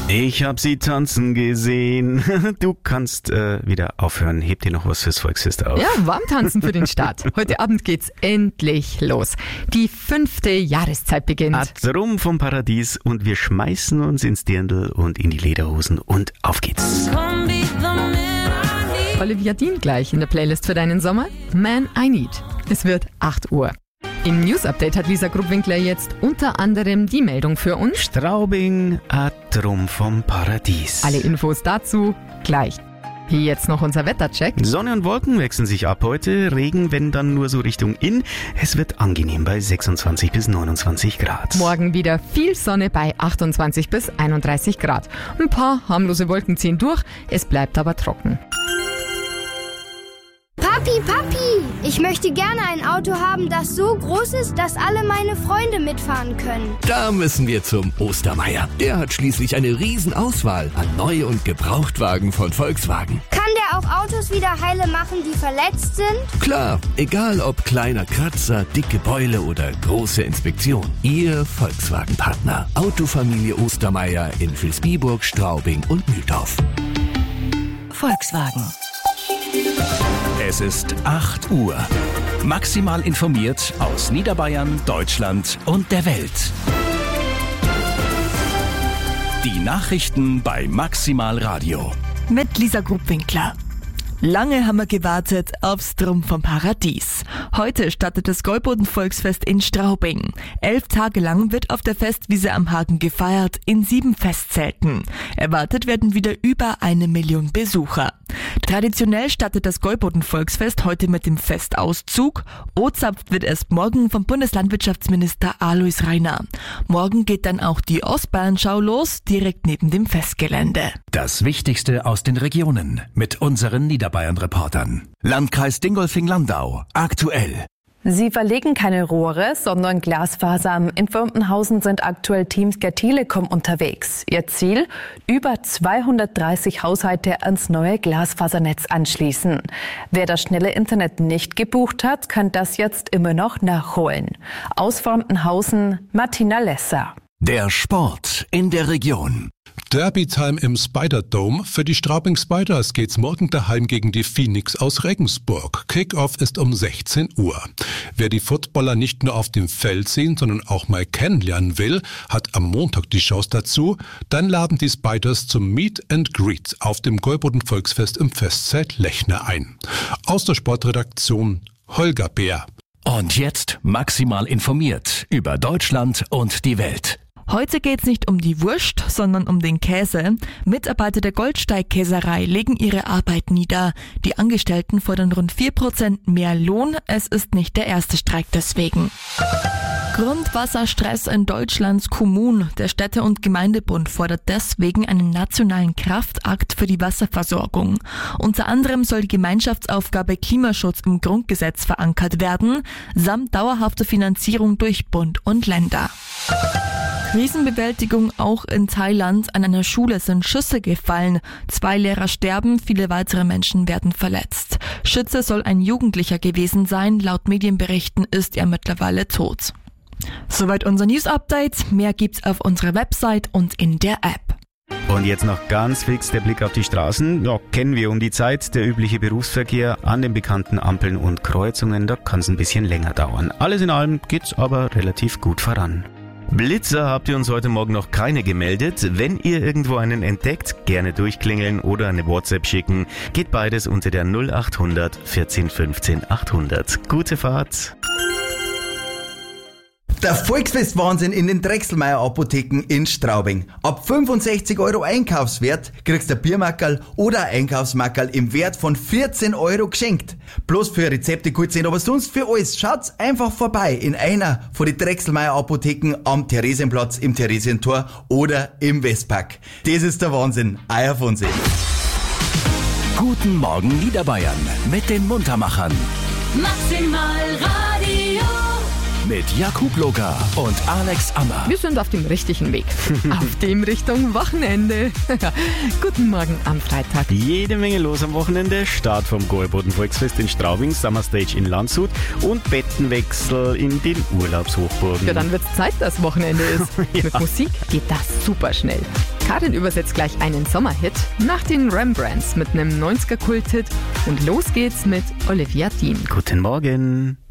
Ich hab sie tanzen gesehen. Du kannst wieder aufhören. Heb dir noch was fürs Volksfest auf. Ja, Warmtanzen für den Start. Heute Abend geht's endlich los. Die 5. Jahreszeit beginnt. Drum vom Paradies und wir schmeißen uns ins Dirndl und in die Lederhosen und auf geht's. Olivia Dean gleich in der Playlist für deinen Sommer. Man I Need. Es wird 8 Uhr. Im News-Update hat Lisa Grubwinkler jetzt unter anderem die Meldung für uns. Straubing, drum vom Paradies. Alle Infos dazu gleich. Hier jetzt noch unser Wettercheck. Sonne und Wolken wechseln sich ab heute. Regen, wenn dann nur so Richtung Inn. Es wird angenehm bei 26 bis 29 Grad. Morgen wieder viel Sonne bei 28 bis 31 Grad. Ein paar harmlose Wolken ziehen durch, es bleibt aber trocken. Papi, ich möchte gerne ein Auto haben, das so groß ist, dass alle meine Freunde mitfahren können. Da müssen wir zum Ostermeier. Der hat schließlich eine Riesenauswahl an Neu- und Gebrauchtwagen von Volkswagen. Kann der auch Autos wieder heile machen, die verletzt sind? Klar, egal ob kleiner Kratzer, dicke Beule oder große Inspektion. Ihr Volkswagen-Partner. Autofamilie Ostermeier in Vilsbiburg, Straubing und Mühldorf. Volkswagen. Es ist 8 Uhr. Maximal informiert aus Niederbayern, Deutschland und der Welt. Die Nachrichten bei Maximal Radio. Mit Lisa Grubwinkler. Lange haben wir gewartet aufs Drum vom Paradies. Heute startet das Gäuboden-Volksfest in Straubing. 11 Tage lang wird auf der Festwiese am Hagen gefeiert, in 7 Festzelten. Erwartet werden wieder über 1 Million Besucher. Traditionell startet das Gäuboden-Volksfest heute mit dem Festauszug. O-zapft wird erst morgen vom Bundeslandwirtschaftsminister Alois Rainer. Morgen geht dann auch die Ostbayernschau los, direkt neben dem Festgelände. Das Wichtigste aus den Regionen mit unseren Niederbayern-Reportern. Landkreis Dingolfing-Landau. Aktuell. Sie verlegen keine Rohre, sondern Glasfaser. In Firmenhausen sind aktuell Teams der Telekom unterwegs. Ihr Ziel? Über 230 Haushalte ans neue Glasfasernetz anschließen. Wer das schnelle Internet nicht gebucht hat, kann das jetzt immer noch nachholen. Aus Firmenhausen, Martina Lesser. Der Sport in der Region. Derby-Time im Spider-Dome. Für die Straubing Spiders geht's morgen daheim gegen die Phoenix aus Regensburg. Kick-Off ist um 16 Uhr. Wer die Footballer nicht nur auf dem Feld sehen, sondern auch mal kennenlernen will, hat am Montag die Chance dazu. Dann laden die Spiders zum Meet and Greet auf dem Gäuboden Volksfest im Festzelt Lechner ein. Aus der Sportredaktion Holger Bär. Und jetzt maximal informiert über Deutschland und die Welt. Heute geht's nicht um die Wurst, sondern um den Käse. Mitarbeiter der Goldsteig-Käserei legen ihre Arbeit nieder. Die Angestellten fordern rund 4% mehr Lohn. Es ist nicht der erste Streik deswegen. Grundwasserstress in Deutschlands Kommunen. Der Städte- und Gemeindebund fordert deswegen einen nationalen Kraftakt für die Wasserversorgung. Unter anderem soll die Gemeinschaftsaufgabe Klimaschutz im Grundgesetz verankert werden, samt dauerhafte Finanzierung durch Bund und Länder. Krisenbewältigung auch in Thailand. An einer Schule sind Schüsse gefallen. 2 Lehrer sterben, viele weitere Menschen werden verletzt. Schütze soll ein Jugendlicher gewesen sein. Laut Medienberichten ist er mittlerweile tot. Soweit unser News-Update. Mehr gibt's auf unserer Website und in der App. Und jetzt noch ganz fix der Blick auf die Straßen. Ja, kennen wir um die Zeit. Der übliche Berufsverkehr an den bekannten Ampeln und Kreuzungen, da kann es ein bisschen länger dauern. Alles in allem geht's aber relativ gut voran. Blitzer habt ihr uns heute Morgen noch keine gemeldet. Wenn ihr irgendwo einen entdeckt, gerne durchklingeln oder eine WhatsApp schicken. Geht beides unter der 0800 14 15 800. Gute Fahrt! Der Volksfest-Wahnsinn in den Drechselmeier-Apotheken in Straubing. Ab 65 € Einkaufswert kriegst du ein Biermackerl oder ein Einkaufsmackerl im Wert von 14 € geschenkt. Bloß für Rezepte gut sein, aber sonst für alles. Schaut's einfach vorbei in einer von den Drechselmeier-Apotheken am Theresienplatz, im Theresientor oder im Westpark. Das ist der Wahnsinn. Euer Fonsi. Guten Morgen Niederbayern mit den Muntermachern. Maximal Radio. Mit Jakub Loga und Alex Ammer. Wir sind auf dem richtigen Weg. Auf dem Richtung Wochenende. Guten Morgen am Freitag. Jede Menge los am Wochenende. Start vom Gäuboden Volksfest in Straubing, Summer Stage in Landshut und Bettenwechsel in den Urlaubshochburgen. Ja, dann wird's Zeit, dass Wochenende ist. Ja. Mit Musik geht das super schnell. Karin übersetzt gleich einen Sommerhit, nach den Rembrandts mit einem 90er-Kult-Hit und los geht's mit Olivia Dean. Guten Morgen.